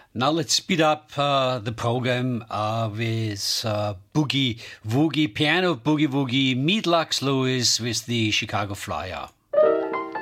Now let's speed up the program with Boogie Woogie, piano Boogie Woogie, meet Lux Lewis with the Chicago Flyer.